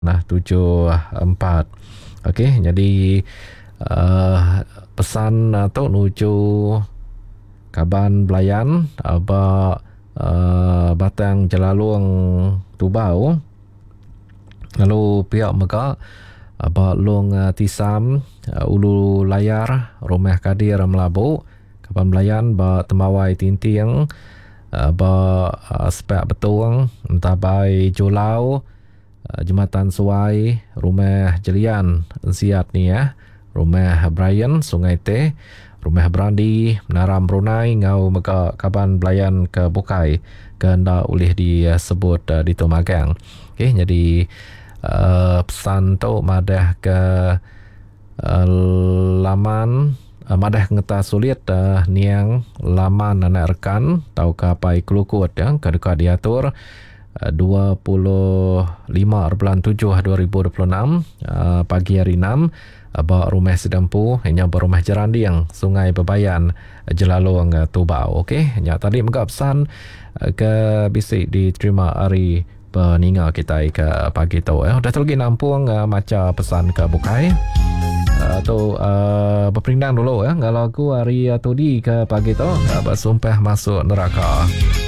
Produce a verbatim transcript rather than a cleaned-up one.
Nah, tujuh empat. Okey, jadi uh, pesan atau nuju Kaban Belayan aba uh, Batang Jelalung Tubau. Lalu pihak Mega aba Long uh, Tisam uh, Ulu Layar Rumah Kadir Melabu Kaban Belayan ba Temawai Tinting uh, ba uh, Spek Betung Tabai Julau uh, Jembatan Suai Rumah Jelian Siat ni ya. Rumah Brian Sungai Teh Rumah Brandi Menaram Brunei Ngau Mega Kaban Belayan ke Bukai Kenda ulih disebut uh, di Tomagang. Okey, jadi uh, pesan tu madah ke uh, laman uh, madah ngeta sulit uh, niang laman anak rekan tau ke pai kelukut ya kedeka diatur uh, dua puluh lima bulan tujuh dua ribu dua puluh enam uh, pagi hari enam Aba Rumah Sedempu hanya berumah Jerandi yang Sungai Bebayan Jelalong Tubau. Okey, hanya tadi megap pesan ke bisik diterima hari peninga kita ke pagi tu. Eh, dah terlagi nampung uh, macam pesan ke Bukai. Uh, tu uh, berperindang dulu ya. Kalau aku hari uh, tu di ke pagi tu uh, bersumpah masuk neraka.